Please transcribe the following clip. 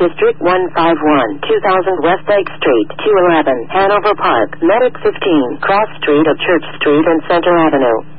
District 151, 2000 West Lake Street, 211, Hanover Park, Medic 15, Cross Street of Church Street and Center Avenue.